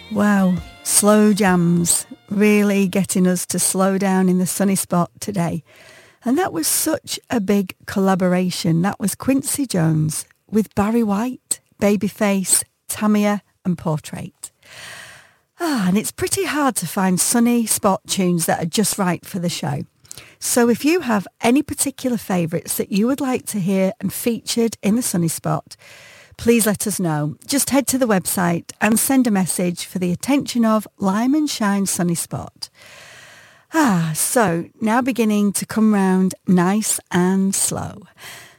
Wow, slow jams, really getting us to slow down in the sunny spot today. And that was such a big collaboration. That was Quincy Jones with Barry White, Babyface, Tamia and Portrait. And it's pretty hard to find sunny spot tunes that are just right for the show. So if you have any particular favourites that you would like to hear and featured in the sunny spot, please let us know. Just head to the website and send a message for the attention of Lime and Shine Sunny Spot. So now beginning to come round nice and slow.